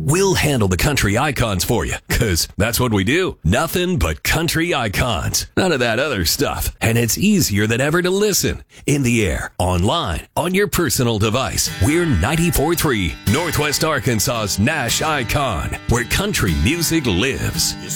We'll handle the country icons for you, because that's what we do. Nothing but country icons. None of that other stuff. And it's easier than ever to listen. In the air, online, on your personal device. We're 94.3, Northwest Arkansas's Nash Icon, where country music lives.